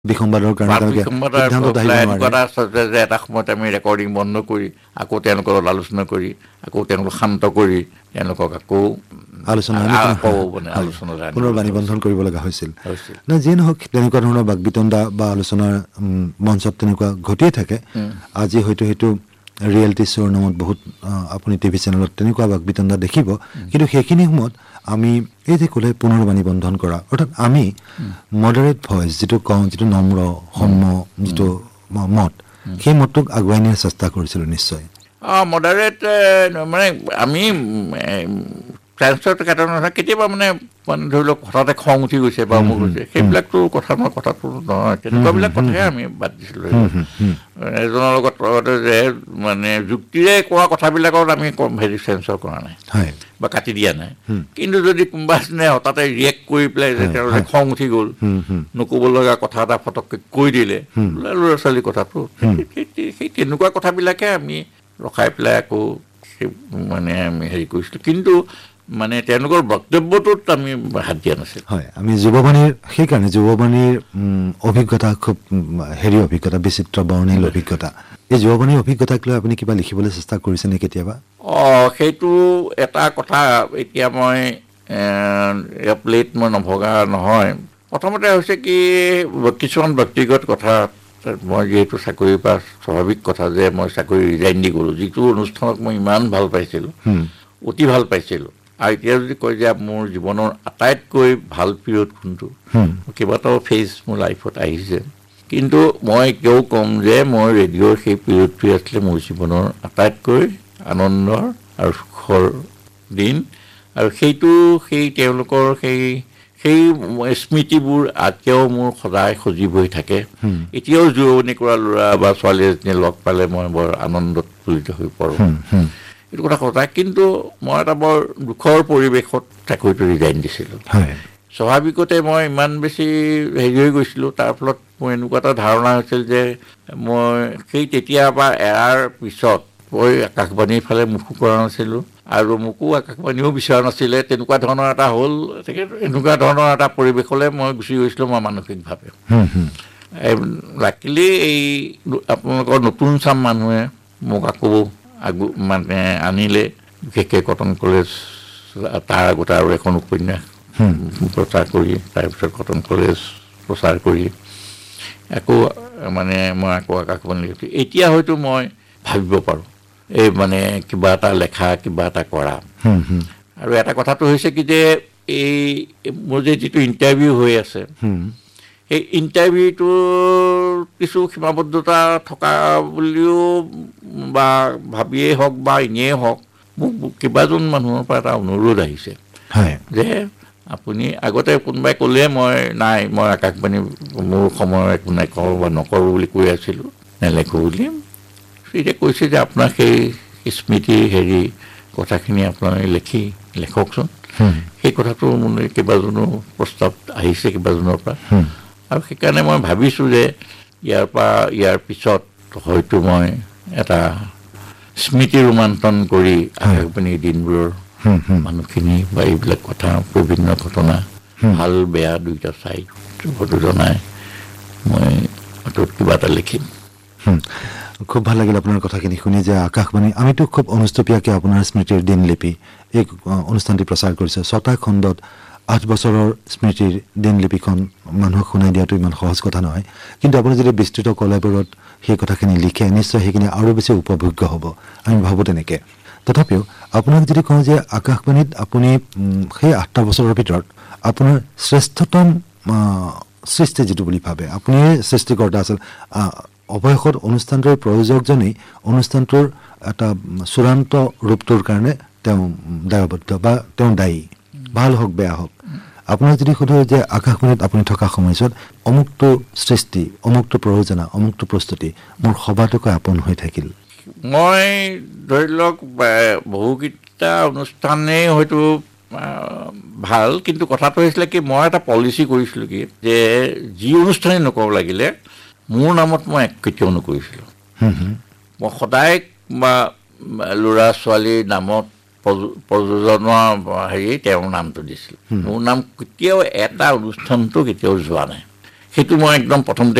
বিসম্বাদৰ কাৰণে এটা সময়ত আমি ৰেকৰ্ডিং বন্ধ কৰি আকৌ তেওঁলোকৰ লগত আলোচনা কৰি আকৌ তেওঁলোকক শান্ত কৰি তেওঁলোকক আকৌ পুনৰ বাণী বন্ধন কৰিব লগা হৈছিল। যিয়ে নহওক তেনেকুৱা ধৰণৰ বাকবিতণ্ডা বা আলোচনাৰ মঞ্চত তেনেকুৱা ঘটিয়ে থাকে। আজি হয়তো সেইটো ৰিয়েলিটি শ্ব'ৰ নামত বহুত আপুনি টিভি চেনেলত তেনেকুৱা বাকবিতণ্ডা দেখিব। কিন্তু সেইখিনি সময়ত আমি এই যে ক'লে পুনৰ বাণী বন্ধন কৰা, অৰ্থাৎ আমি মডাৰেট ভইচ যিটো কওঁ, যিটো নম্ৰ সৌম্য যিটো মত, সেই মতটোক আগুৱাই নিয়াৰ চেষ্টা কৰিছিলোঁ নিশ্চয়। মডাৰেট মানে আমি কেতিয়াবা মানে ধৰি লওক হঠাতে খং উঠি গৈছে বা অমুক হৈছে, সেইবিলাকতো কথাটো নহয়, তেনেকুৱাবিলাক কথাহে আমি বাদ দিছিলোঁ। এজনৰ লগত যে মানে যুক্তিৰে কোৱা কথাবিলাকত আমি চেঞ্চৰ কৰা নাই বা কাটি দিয়া নাই। কিন্তু যদি কোনোবা এজনে হঠাতে ৰিয়েক্ট কৰি পেলাই যে তেওঁৰ খং উঠি গ'ল, নক'ব লগা কথা এটা ফটককৈ কৈ দিলে ল'ৰা ছোৱালীৰ কথাটো, সেই তেনেকুৱা কথাবিলাকে আমি ৰখাই পেলাই আকৌ মানে আমি হেৰি কৰিছিলোঁ। কিন্তু মানে তেওঁলোকৰ বক্তব্যটোত আমি হাত দিয়া নাছিল। হয়, আমি যুৱবাণীৰ সেইকাৰণে যুৱবাণীৰ অভিজ্ঞতা খুব অভিজ্ঞতা, বিচিত্ৰ বৰ্ণিল অভিজ্ঞতা। এই যুৱবাণীৰ অভিজ্ঞতাক লৈ আপুনি কিবা লিখিবলৈ চেষ্টা কৰিছেনে কেতিয়াবা? সেইটো এটা কথা এতিয়া মই প্লেট মই নভগা নহয়। প্ৰথমতে হৈছে কি, কিছুমান ব্যক্তিগত কথা, মই যিহেতু চাকৰিৰ পৰা স্বাভাৱিক কথা যে মই চাকৰি ৰিজাইন দি গ'লোঁ, যিটো অনুষ্ঠানক মই ইমান ভাল পাইছিলোঁ, অতি ভাল পাইছিলোঁ। আৰু এতিয়া যদি কয় যে মোৰ জীৱনৰ আটাইতকৈ ভাল পিৰিয়ড কোনটো, কেইবাটাও ফেজ মোৰ লাইফত আহিছে, কিন্তু মই এতিয়াও ক'ম যে মই ৰেডিঅ'ৰ সেই পিৰিয়ডটোৱে আছিলে মোৰ জীৱনৰ আটাইতকৈ আনন্দৰ আৰু সুখৰ দিন। আৰু সেই তেওঁলোকৰ সেই স্মৃতিবোৰ এতিয়াও মোৰ সদায় সজীৱ হৈ থাকে। এতিয়াও যুৱনী কৰা ল'ৰা বা ছোৱালী এজনীয়ে লগ পালে মই বৰ আনন্দত পুলিত হৈ পৰোঁ, এইটো কথা সঁচা। কিন্তু মই এটা বৰ দুখৰ পৰিৱেশত চাকৰিটো ৰিজাইন দিছিলোঁ। স্বাভাৱিকতে মই ইমান বেছি হেৰি হৈ গৈছিলোঁ, তাৰ ফলত মোৰ এনেকুৱা এটা ধাৰণা হৈছিল যে মই সেই তেতিয়াৰ পৰা এৰাৰ পিছত মই আকাশবাণীৰ ফালে মুখো কৰা নাছিলোঁ আৰু মোকো আকাশবাণীও বিচৰা নাছিলে। তেনেকুৱা ধৰণৰ এটা হ'ল, এনেকুৱা ধৰণৰ এটা পৰিৱেশলৈ মই গুচি গৈছিলোঁ মই মানসিকভাৱে। লাকিলি এই আপোনালোকৰ নতুন চাম মানুহে মোক আকৌ মানে আনিলে, বিশেষকৈ কটন কলেজ, তাৰ আগতে আৰু এখন উপন্যাস প্ৰচাৰ কৰি, তাৰপিছত কটন কলেজ প্ৰচাৰ কৰি আকৌ মানে মই আকৌ আকাশবাণী লিখিছোঁ। এতিয়া হয়তো মই ভাবিব পাৰোঁ এই মানে কিবা এটা লেখা, কিবা এটা কৰা। আৰু এটা কথাটো হৈছে কি যে এই মোৰ যে যিটো ইণ্টাৰভিউ হৈ আছে, সেই ইণ্টাৰভিউটোৰ কিছু সীমাবদ্ধতা থকা বুলিও বা ভাবিয়েই হওক বা এনেই হওক, মোক কেইবাজন মানুহৰ পৰা এটা অনুৰোধ আহিছে যে আপুনি আগতে কোনোবাই ক'লে মই আকাশবাণী মোৰ সময়ৰ একো নাই কৰোঁ বা নকৰোঁ বুলি কৈ আছিলোঁ, নেলেখোঁ বুলি। এতিয়া কৈছে যে আপোনাৰ সেই স্মৃতি কথাখিনি আপোনালোকে লেখকচোন। সেই কথাটো মানে কেইবাজনো প্ৰস্তাৱ আহিছে কেইবাজনৰ পৰা। আৰু সেইকাৰণে মই ভাবিছোঁ যে ইয়াৰ পিছত হয়তো মই এটা স্মৃতি ৰোমান্থন কৰি আকাশবাণীৰ দিনবোৰৰ মানুহখিনি বা এইবিলাক কথা, বিভিন্ন ঘটনা, ভাল বেয়া দুইটা চাইড জনাই মই কিবা এটা লিখিম। খুব ভাল লাগিল আপোনাৰ কথাখিনি শুনি যে আকাশবাণী, আমিতো খুব অনুষ্টুপীয়াকৈ আপোনাৰ স্মৃতিৰ দিনলিপি এই অনুষ্ঠানটি প্ৰচাৰ কৰিছোঁ। 6টা খণ্ডত 8 বছৰৰ স্মৃতিৰ দিনলিপিখন মানুহক শুনাই দিয়াটো ইমান সহজ কথা নহয়। কিন্তু আপুনি যদি বিস্তৃত কলাবোৰত সেই কথাখিনি লিখে, নিশ্চয় সেইখিনি আৰু বেছি উপভোগ্য হ'ব, আমি ভাবোঁ তেনেকৈ। তথাপিও আপোনাক যদি কওঁ যে আকাশবাণীত আপুনি সেই 8টা বছৰৰ ভিতৰত আপোনাৰ শ্ৰেষ্ঠতম সৃষ্টি যিটো বুলি ভাবে, আপুনি সৃষ্টিকৰ্তা আছিল, অৱশেষত অনুষ্ঠানটোৰ প্ৰযোজকজনেই অনুষ্ঠানটোৰ এটা চূড়ান্ত ৰূপটোৰ কাৰণে তেওঁ দায়বদ্ধ বা তেওঁ দায়ী, ভাল হওক বেয়া হওক। আপোনাক যদি সোধে যে আকাশবাণীত আপুনি থকা সময়ছোৱাত অমুকটো সৃষ্টি, অমুকটো প্ৰযোজনা, অমুকটো প্ৰস্তুতি মোৰ সবাতোকৈ আপোন হৈ থাকিল, মই ধৰি লওক বহুকেইটা অনুষ্ঠানেই হয়তো ভাল, কিন্তু কথাটো হৈছিলে কি, মই এটা পলিচি কৰিছিলোঁ কি যে যি অনুষ্ঠানেই নকৰোঁ লাগিলে মোৰ নামত মই কেতিয়াও নকৰিছিলোঁ। মই সদায় বা ল'ৰা ছোৱালীৰ নামত প্ৰযোজনৰ তেওঁৰ নামটো দিছিলোঁ। মোৰ নাম কেতিয়াও এটা অনুষ্ঠানটো কেতিয়াও যোৱা নাই। সেইটো মই একদম প্ৰথমতে